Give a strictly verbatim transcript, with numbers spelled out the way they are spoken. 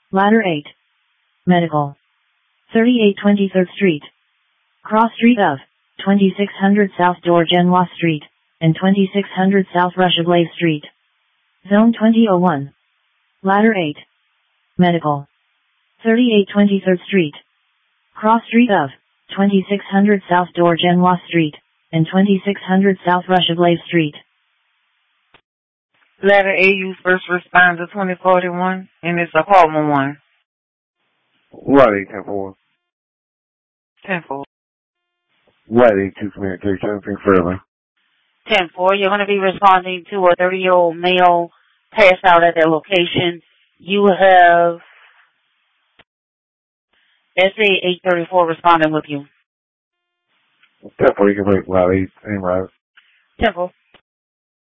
Ladder eight. Medical. thirty-eight twenty-third Street. Cross Street of twenty-six hundred South Dorgenwa Street and twenty-six hundred South Russia-Blave Street. Zone twenty oh one. Ladder eight. Medical. thirty-eight twenty-third Street. Cross Street of twenty-six hundred South Dorgenwa Street and twenty-six hundred South Russia-Blave Street. Ladder A, you first responder twenty forty-one, and it's apartment one. Ladder eight, ten four. ten four. Ladder eight, two communication, anything further. ten four, you're going to be responding to a thirty-year-old male passed out at their location. You have S A eight thirty-four responding with you. ten four, you can wait. Ladder eight, same rise. ten four.